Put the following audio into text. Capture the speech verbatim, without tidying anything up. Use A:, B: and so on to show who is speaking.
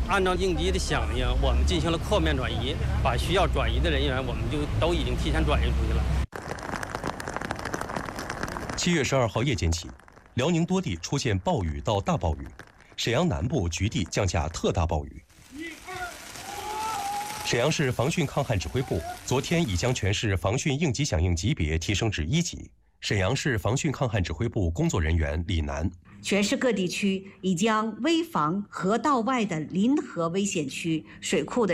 A: 按照应急的响应，我们进行了扩面转移，把需要转移的人员，我们就都已经提前转移出去了。
B: 七月十二号夜间起，辽宁多地出现暴雨到大暴雨，沈阳南部局地降下特大暴雨。沈阳市防汛抗旱指挥部昨天已将全市防汛应急响应级别提升至一级。沈阳市防汛抗旱指挥部工作人员李楠。
C: 全市各地区已将危防河道外的临河危险区、水库的